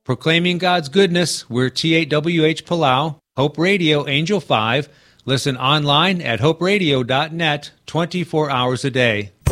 Proclaiming God's goodness, we're T8WH Palau, Hope Radio, Angel 5. Listen online at hoperadio.net 24 hours a day.